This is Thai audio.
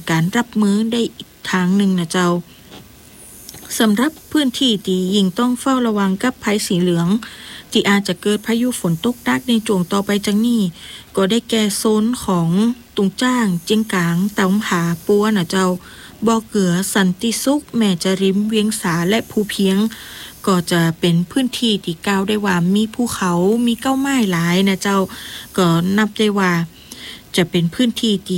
การรับมือได้อีกทางหนึ่งนะเจ้าสำหรับพื้นที่ที่ยิ่งต้องเฝ้าระวังกับภัยสีเหลืองที่อาจจะเกิดพายุฝนตกหนักในช่วงต่อไปจากนี้ก็ได้แก่โซนของตุงจ้างเจียงกางเตาผาปัวนะเจ้าบ่อเกือสันติสุขแม่จริมเวียงสาและภูเพียงก็จะเป็นพื้นที่ที่กล่าวได้ว่ามีภูเขามีเก้าไม้หลายนะเจ้าก็นับได้ว่าจะเป็นพื้นที่ที่